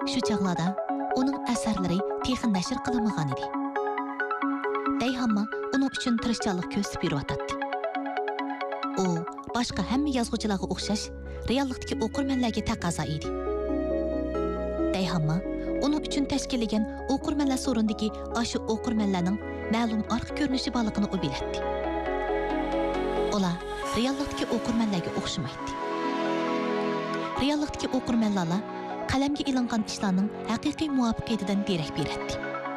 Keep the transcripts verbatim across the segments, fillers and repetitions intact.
Shu chaqlarda uning asarlari texin nashr qilinmagan edi. Deyhamma uning uchun tirishchanlik ko'rsatib yuriyotdi. U boshqa hamma yozuvchilarga o'xshash reallikdagi o'qirmanlarga taqozo edi. Deyhamma uning uchun tashkillangan o'qirmanlar so'rindagi ashu o'qirmanlarning ma'lum orqa ko'rinishi borligini u biladi. Ular reallikdagi o'qirmanlarga o'xshamaydi. Reallikdagi o'qirmanlar qalamga ilingan ishlarning haqiqiy muvaffaqiyatidan derak beradi.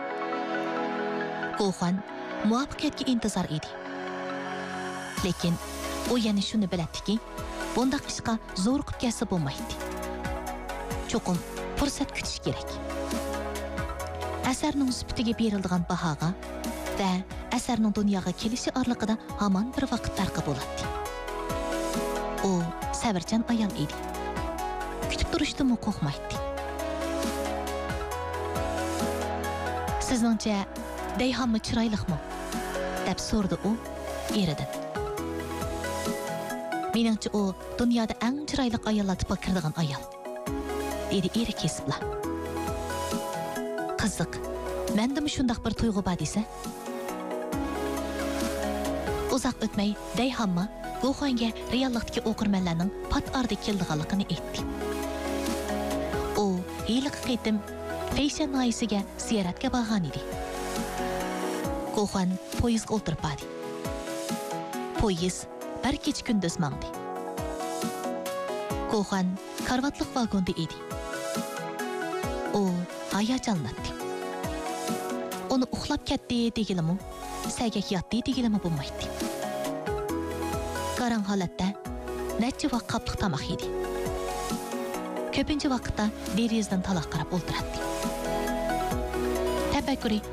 Go'xan muvaffaqiyatga intizor edi. Lekin u yana shuni biladiki, bundaq ishqa zo'riqib kelsa bo'lmaydi. Cho'qim fursat kutish kerak. Asarning sifatiga beriladigan bahoga va asarning dunyoga kelishi oraliqida hamon bir vaqt farqi bo'ladi. U sabrchan ayol edi. Kutib turishdan qo'rqmaydi. Sizningcha Deyhamma chiroyliqmi? deb so'radi u eridan. Meningcha u dunyoda eng chiroyli ayollar tipiga kiradigan ayol, dedi eri kesibla. Qiziq, mendimi shundaq bir tuyg'u bor desa? Uzoq o'tmay Deyhamma Go'xanga reallikdagi o'qirmanlarning pat arda keldiganligini aytdi. U yiliq qitim Feyshan noyisiga ziyoratga borgan edi. Go'xan poyezdga o'tirib bordi. Poyezd bir kech kunduz mangdi. Go'xan karvatliq vagonda edi. U hayajonlanadi. Uni uxlab ketdi degilimi, sagak yotdi degilimi bo'lmaydi. Qarang holatda necha vaqt qapliq tamoq yedi. Ko'pincha vaqtda derizdan taloq qarab o'tiradi. Tafakkuri